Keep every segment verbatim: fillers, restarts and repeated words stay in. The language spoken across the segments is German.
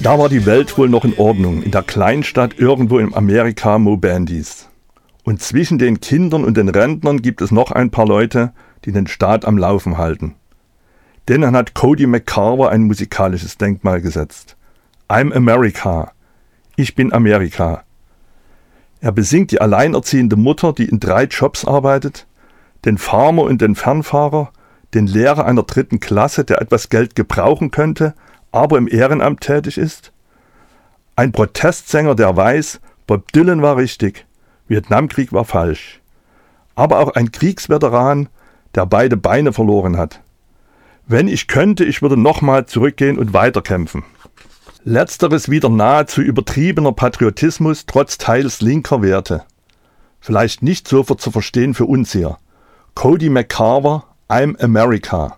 Da war die Welt wohl noch in Ordnung, in der Kleinstadt irgendwo im Amerika Mobandis. Und zwischen den Kindern und den Rentnern gibt es noch ein paar Leute, die den Staat am Laufen halten. Denen hat Cody McCarver ein musikalisches Denkmal gesetzt. I'm America. Ich bin Amerika. Er besingt die alleinerziehende Mutter, die in drei Jobs arbeitet, den Farmer und den Fernfahrer, den Lehrer einer dritten Klasse, der etwas Geld gebrauchen könnte, aber im Ehrenamt tätig ist. Ein Protestsänger, der weiß, Bob Dylan war richtig, Vietnamkrieg war falsch. Aber auch ein Kriegsveteran, der beide Beine verloren hat. Wenn ich könnte, ich würde nochmal zurückgehen und weiterkämpfen. Letzteres wieder nahezu übertriebener Patriotismus trotz teils linker Werte. Vielleicht nicht sofort zu verstehen für uns hier. Cody McCarver, I'm America.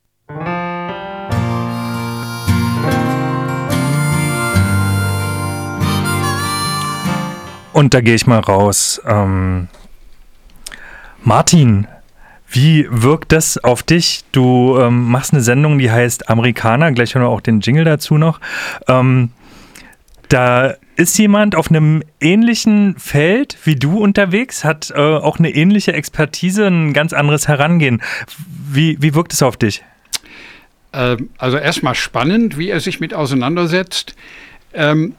Und da gehe ich mal raus. Ähm, Martin, wie wirkt das auf dich? Du ähm, machst eine Sendung, die heißt Amerikaner, gleich hören wir auch den Jingle dazu noch. Ähm, da ist jemand auf einem ähnlichen Feld wie du unterwegs, hat äh, auch eine ähnliche Expertise, ein ganz anderes Herangehen. Wie, wie wirkt es auf dich? Ähm, also erstmal spannend, wie er sich mit auseinandersetzt. Ähm,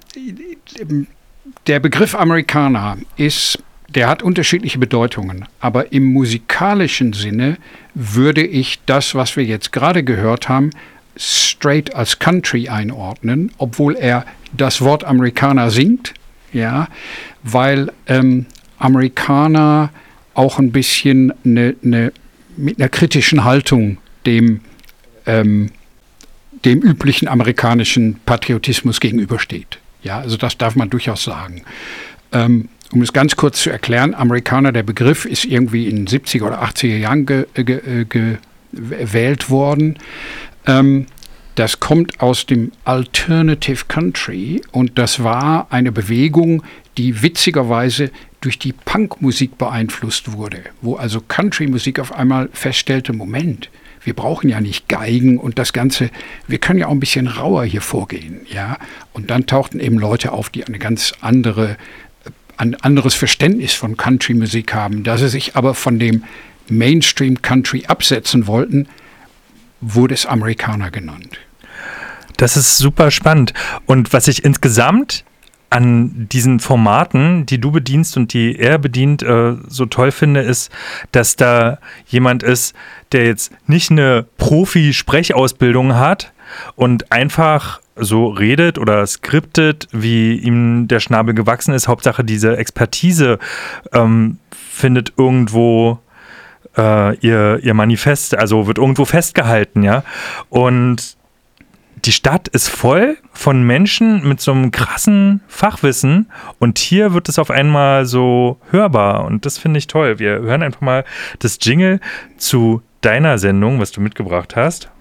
der Begriff Amerikaner ist, der hat unterschiedliche Bedeutungen, aber im musikalischen Sinne würde ich das, was wir jetzt gerade gehört haben, straight als Country einordnen, obwohl er das Wort Amerikaner singt, ja, weil ähm, Amerikaner auch ein bisschen ne, ne, mit einer kritischen Haltung dem, ähm, dem üblichen amerikanischen Patriotismus gegenübersteht. Ja, also das darf man durchaus sagen. Ähm, um es ganz kurz zu erklären, Amerikaner, der Begriff ist irgendwie in den siebziger oder achtziger Jahren ge, ge, ge, gewählt worden. Ähm, das kommt aus dem Alternative Country und das war eine Bewegung, die witzigerweise durch die Punkmusik beeinflusst wurde, wo also Country-Musik auf einmal feststellte, Moment, wir brauchen ja nicht Geigen und das Ganze, wir können ja auch ein bisschen rauer hier vorgehen, ja. Und dann tauchten eben Leute auf, die eine ganz andere, ein anderes Verständnis von Country-Musik haben. Da sie sich aber von dem Mainstream-Country absetzen wollten, wurde es Amerikaner genannt. Das ist super spannend. Und was ich insgesamt an diesen Formaten, die du bedienst und die er bedient, äh, so toll finde, ist, dass da jemand ist, der jetzt nicht eine Profi-Sprechausbildung hat und einfach so redet oder skriptet, wie ihm der Schnabel gewachsen ist. Hauptsache diese Expertise ähm, findet irgendwo äh, ihr, ihr Manifest, also wird irgendwo festgehalten, ja. Und die Stadt ist voll von Menschen mit so einem krassen Fachwissen und hier wird es auf einmal so hörbar und das finde ich toll. Wir hören einfach mal das Jingle zu deiner Sendung, was du mitgebracht hast.